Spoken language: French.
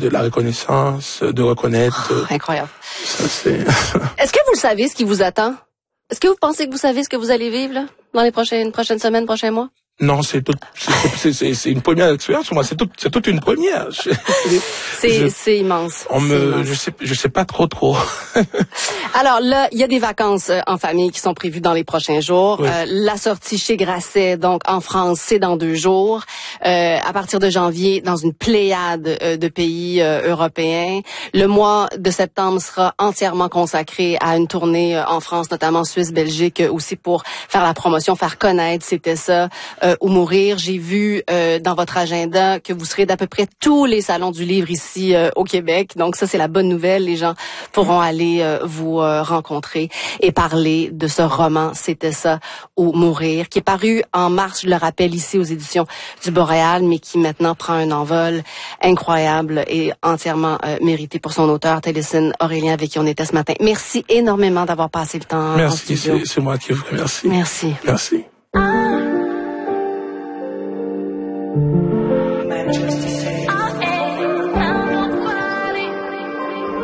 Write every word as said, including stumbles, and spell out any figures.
de la reconnaissance, de reconnaître. Oh, incroyable. Ça, c'est... Est-ce que vous le savez, ce qui vous attend? Est-ce que vous pensez que vous savez ce que vous allez vivre là, dans les prochaines, prochaines semaines, prochains mois? Non, c'est tout, c'est, c'est, c'est une première expérience pour moi. C'est tout, c'est toute une première. Je, c'est, je, c'est immense. On c'est me, immense. je sais, je sais pas trop trop. Alors là, il y a des vacances euh, en famille qui sont prévues dans les prochains jours. Oui. Euh, la sortie chez Grasset, donc en France, c'est dans deux jours. Euh, à partir de janvier, dans une pléiade euh, de pays euh, européens. Le mois de septembre sera entièrement consacré à une tournée euh, en France, notamment Suisse, Belgique, euh, aussi pour faire la promotion, faire connaître, c'était ça, euh, ou mourir. J'ai vu euh, dans votre agenda que vous serez d'à peu près tous les salons du livre ici euh, au Québec. Donc ça, c'est la bonne nouvelle. Les gens pourront aller euh, vous euh, rencontrer et parler de ce roman, c'était ça, ou mourir, qui est paru en mars, je le rappelle, ici aux éditions du Boréal, mais qui maintenant prend un envol incroyable et entièrement euh, mérité pour son auteur, Télésine Aurélien, avec qui on était ce matin. Merci énormément d'avoir passé le temps Merci, en studio. c'est, c'est moi qui vous remercie. Merci. Merci. Manchester